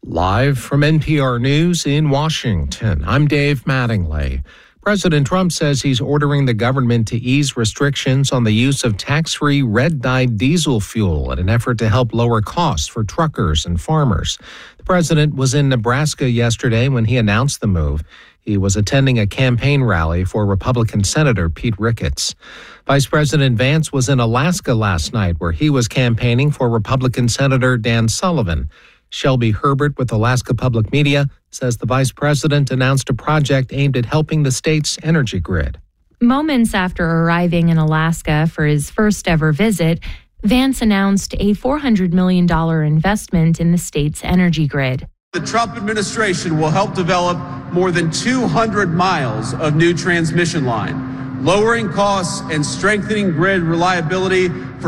Live from NPR News in Washington, I'm Dave Mattingly. President Trump says he's ordering the government to ease restrictions on the use of tax-free red-dyed diesel fuel in an effort to help lower costs for truckers and farmers. The president was in Nebraska yesterday when he announced the move. He was attending a campaign rally for Republican Senator Pete Ricketts. Vice President Vance was in Alaska last night where he was campaigning for Republican Senator Dan Sullivan. Shelby Herbert with Alaska Public Media says the vice president announced a project aimed at helping the state's energy grid. Moments after arriving in Alaska for his first ever visit, Vance announced a $400 million investment in the state's energy grid. The Trump administration will help develop more than 200 miles of new transmission line, lowering costs and strengthening grid reliability for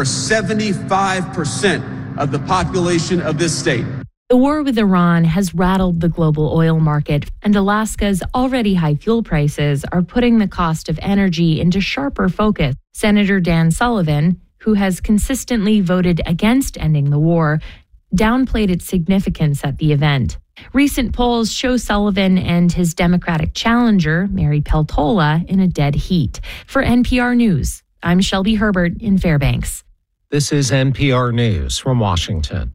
75% of the population of this state. The war with Iran has rattled the global oil market, and Alaska's already high fuel prices are putting the cost of energy into sharper focus. Senator Dan Sullivan, who has consistently voted against ending the war, downplayed its significance at the event. Recent polls show Sullivan and his Democratic challenger, Mary Peltola, in a dead heat. For NPR News, I'm Shelby Herbert in Fairbanks. This is NPR News from Washington.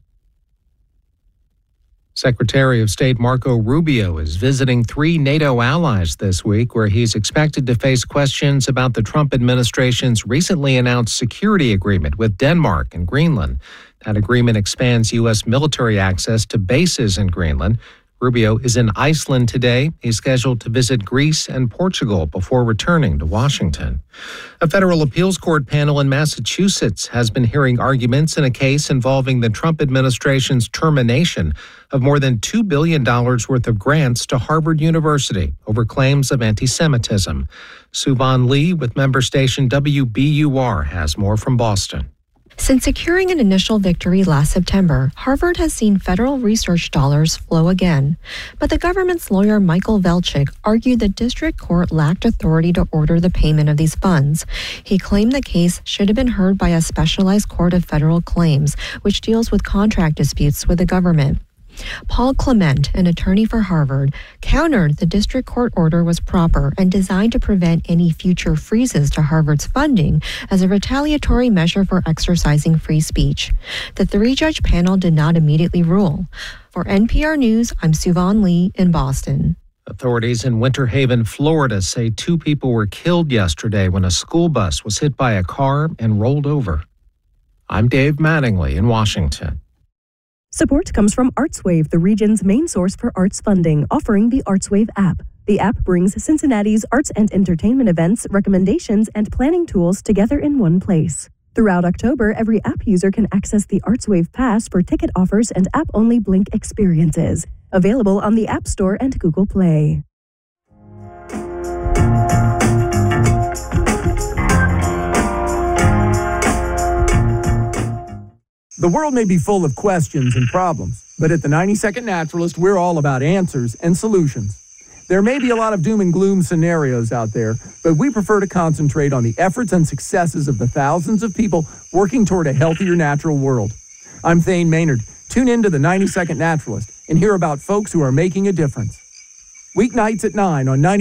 Secretary of State Marco Rubio is visiting 3 NATO allies this week, where he's expected to face questions about the Trump administration's recently announced security agreement with Denmark and Greenland. That agreement expands U.S. military access to bases in Greenland. Rubio is in Iceland today. He's scheduled to visit Greece and Portugal before returning to Washington. A federal appeals court panel in Massachusetts has been hearing arguments in a case involving the Trump administration's termination of more than $2 billion worth of grants to Harvard University over claims of anti-Semitism. Suvan Lee with member station WBUR has more from Boston. Since securing an initial victory last September, Harvard has seen federal research dollars flow again. But the government's lawyer Michael Velchik argued the district court lacked authority to order the payment of these funds. He claimed the case should have been heard by a specialized court of federal claims, which deals with contract disputes with the government. Paul Clement, an attorney for Harvard, countered the district court order was proper and designed to prevent any future freezes to Harvard's funding as a retaliatory measure for exercising free speech. The 3-judge panel did not immediately rule. For NPR News, I'm Suvan Lee in Boston. Authorities in Winter Haven, Florida say 2 people were killed yesterday when a school bus was hit by a car and rolled over. I'm Dave Mattingly in Washington. Support comes from ArtsWave, the region's main source for arts funding, offering the ArtsWave app. The app brings Cincinnati's arts and entertainment events, recommendations, and planning tools together in one place. Throughout October, every app user can access the ArtsWave Pass for ticket offers and app-only Blink experiences. Available on the App Store and Google Play. The world may be full of questions and problems, but at the 90-Second Naturalist, we're all about answers and solutions. There may be a lot of doom and gloom scenarios out there, but we prefer to concentrate on the efforts and successes of the thousands of people working toward a healthier natural world. I'm Thane Maynard. Tune in to the 90-Second Naturalist and hear about folks who are making a difference. Weeknights at 9 on 90.